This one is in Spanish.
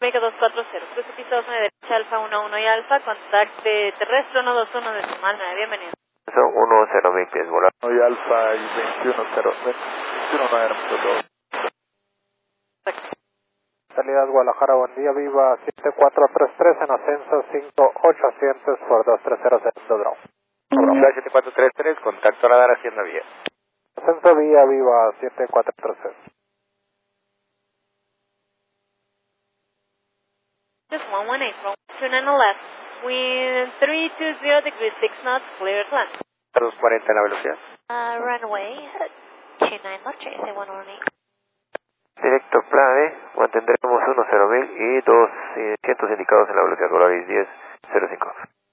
Mega 240, cruce piso 2 de derecha, Alfa 11 y Alfa, contacte terrestre 121 de Sumal 9, bienvenido. Son 10 pies volar. Y Alfa y 21.9. Salida Guadalajara, buen día, Viva 7433 en ascenso 5800 por 230 Drone. Viva 7433, contacto radar hacienda vía. Ascenso vía Viva 7433. Just 118, roll 29 left, wind 320 degrees 6 knots, clear to land. 240 en la velocidad. Runway 29 Norte, C118. Directo plane, mantendremos 10.000 y 200 indicados en la velocidad Volaris 10.05.